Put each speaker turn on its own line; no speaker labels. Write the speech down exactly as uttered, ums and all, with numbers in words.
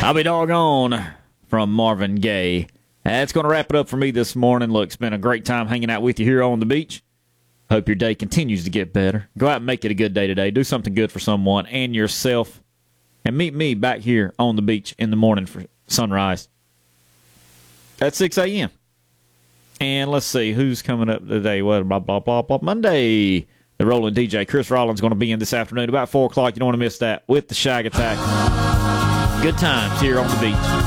I'll be doggone from Marvin Gaye. That's going to wrap it up for me this morning. Look, it's been a great time hanging out with you here on the beach. Hope your day continues to get better. Go out and make it a good day today. Do something good for someone and yourself. And meet me back here on the beach in the morning for sunrise at six a.m. And let's see, who's coming up today? Well, blah, blah, blah, blah. Monday, the Rolling D J. Chris Rollins going to be in this afternoon about four o'clock. You don't want to miss that with the Shag Attack. Good times here on the beach.